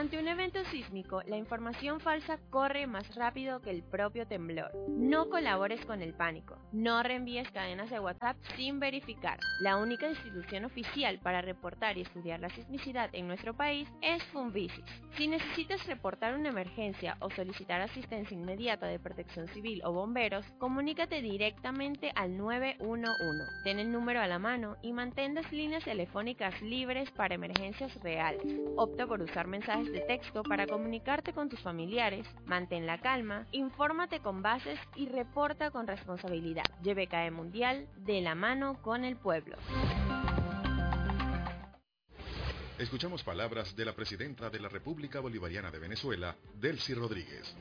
Ante un evento sísmico, la información falsa corre más rápido que el propio temblor. No colabores con el pánico. No reenvíes cadenas de WhatsApp sin verificar. La única institución oficial para reportar y estudiar la sismicidad en nuestro país es Funvisis. Si necesitas reportar una emergencia o solicitar asistencia inmediata de Protección Civil o bomberos, comunícate directamente al 911. Ten el número a la mano y mantén las líneas telefónicas libres para emergencias reales. Opta por usar mensajes de texto para comunicarte con tus familiares. Mantén la calma, infórmate con bases y reporta con responsabilidad. YBKE Mundial, de la mano con el pueblo. Escuchamos palabras de la presidenta de la República Bolivariana de Venezuela, Delcy Rodríguez.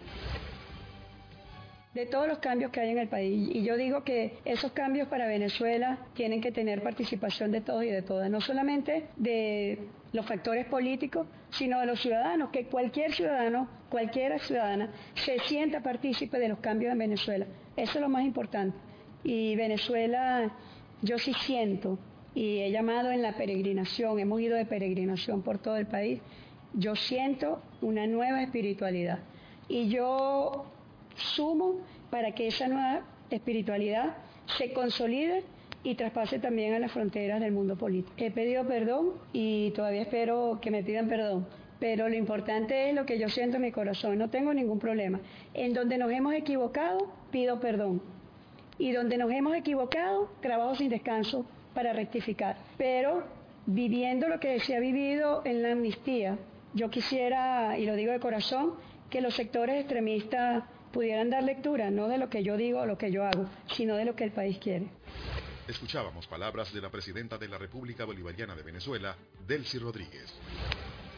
De todos los cambios que hay en el país, y yo digo que esos cambios para Venezuela tienen que tener participación de todos y de todas, no solamente de los factores políticos, sino de los ciudadanos, que cualquier ciudadano, cualquier ciudadana se sienta partícipe de los cambios en Venezuela. Eso es lo más importante. Y Venezuela, yo sí siento, y he llamado en la peregrinación, hemos ido de peregrinación por todo el país, yo siento una nueva espiritualidad. Y yo sumo para que esa nueva espiritualidad se consolide y traspase también a las fronteras del mundo político. He pedido perdón y todavía espero que me pidan perdón, pero lo importante es lo que yo siento en mi corazón, no tengo ningún problema. En donde nos hemos equivocado, pido perdón. Y donde nos hemos equivocado, trabajo sin descanso para rectificar. Pero viviendo lo que se ha vivido en la amnistía, yo quisiera, y lo digo de corazón, que los sectores extremistas pudieran dar lectura, no de lo que yo digo o lo que yo hago, sino de lo que el país quiere. Escuchábamos palabras de la presidenta de la República Bolivariana de Venezuela, Delcy Rodríguez.